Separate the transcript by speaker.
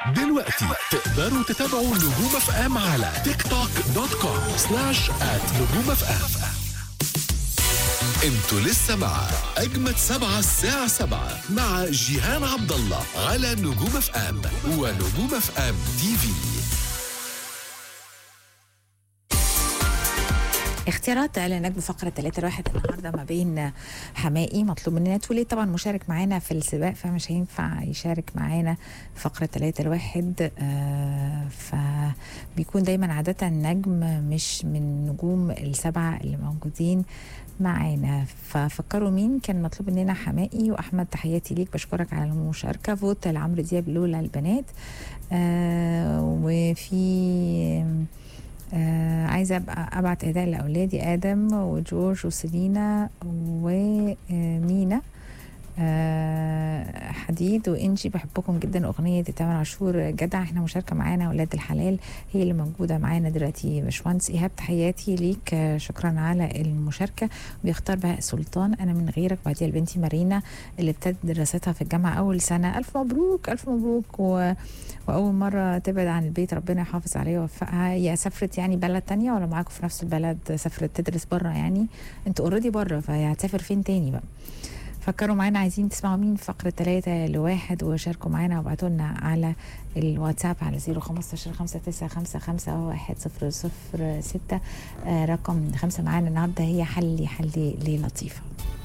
Speaker 1: دلوقتي تقدروا تتابعوا نجوم اف ام على تيك توك .com/@نجوم اف ام. انتوا لسه مع اجمد 7 الساعة 7 مع جيهان عبد الله على نجوم اف ام ونجوم اف ام تي في.
Speaker 2: اختيارات لنجم فقرة 3-1 النهارده ما بين حمائي. مطلوب مننا تولي طبعا مشارك معانا في السباق، فمش هينفع يشارك معانا فقرة 3-1. فبيكون دايما عادة نجم مش من نجوم السبعة اللي موجودين معانا. ففكروا مين كان مطلوب مننا. حمائي واحمد، تحياتي ليك، بشكرك على المشاركة. فوت لعمرو دياب لولا البنات. وفي عايزة أبعت إهداء لأولادي آدم وجورج وسيلينا ومينا حديد وإنجي، بحبكم جدا. أغنية تامر عاشور جدع. احنا مشاركة معانا ولاد الحلال هي اللي موجودة معانا دلوقتي. باشمهندس إيهاب، تحياتي ليك، شكرا على المشاركة. بيختار بهاء سلطان أنا من غيرك. بعديها لبنتي مارينا اللي ابتدت دراستها في الجامعة أول سنة. ألف مبروك ألف مبروك. وأول مرة تبعد عن البيت، ربنا يحافظ عليها ويوفقها. هي سافرت يعني بلد تانية ولا معاكم في نفس البلد؟ سافرت تدرس بره يعني؟ انتوا اوريدي بره، فهي هتسافر فين تاني بقى؟ فكروا معانا عايزين تسمعوا مين فقرة 3-1 وشاركوا معانا وابعتوا لنا على الواتساب على 015-595510006 رقم 5. معانا النهارده هي حلي لطيفة.